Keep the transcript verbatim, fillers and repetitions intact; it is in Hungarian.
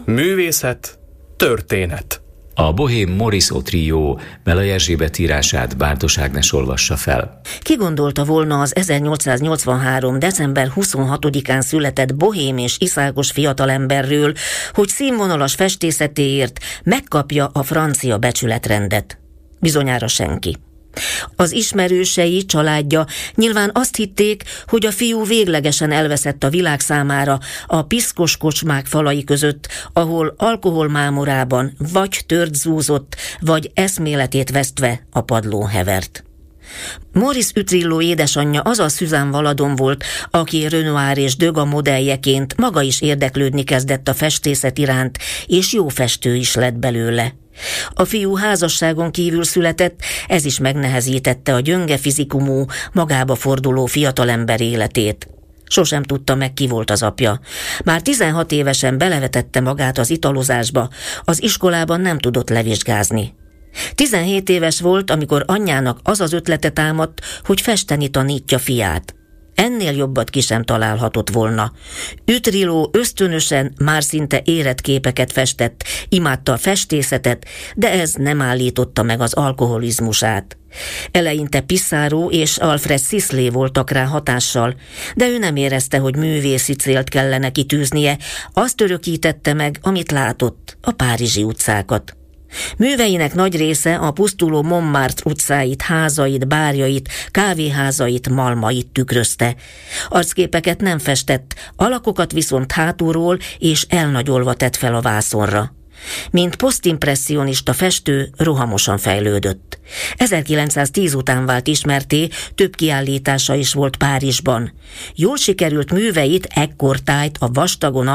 Művészet, történet. A bohém Maurice Trio Bela Erzsébet írását Bárdos Ágnes olvassa fel. Ki gondolta volna az ezernyolcszáznyolcvanhárom. december huszonhatodikán született bohém és iszágos fiatalemberről, hogy színvonalas festészetéért megkapja a francia becsületrendet? Bizonyára senki. Az ismerősei, családja nyilván azt hitték, hogy a fiú véglegesen elveszett a világ számára a piszkos kocsmák falai között, ahol alkoholmámorában vagy tört zúzott, vagy eszméletét vesztve a padlón hevert. Maurice Utrillo édesanyja az a Suzanne Valadon volt, aki Renoir és Degas modelljeként maga is érdeklődni kezdett a festészet iránt, és jó festő is lett belőle. A fiú házasságon kívül született, ez is megnehezítette a gyönge fizikumú, magába forduló fiatalember életét. Sosem tudta meg, ki volt az apja. Már tizenhat évesen belevetette magát az italozásba, az iskolában nem tudott levizsgázni. tizenhét éves volt, amikor anyjának az az ötlete támadt, hogy festeni tanítja fiát. Ennél jobbat ki sem találhatott volna. Utrillo ösztönösen, már szinte érett képeket festett, imádta a festészetet, de ez nem állította meg az alkoholizmusát. Eleinte Pissarro és Alfred Sisley voltak rá hatással, de ő nem érezte, hogy művészi célt kellene kitűznie, azt örökítette meg, amit látott, a párizsi utcákat. Műveinek nagy része a pusztuló Montmartre utcáit, házait, bárjait, kávéházait, malmait tükrözte. Arcképeket nem festett, alakokat viszont hátulról és elnagyolva tett fel a vászonra. Mint posztimpresszionista festő rohamosan fejlődött. ezerkilencszáztíz után vált ismertté, több kiállítása is volt Párizsban. Jól sikerült műveit ekkortájt a vastagon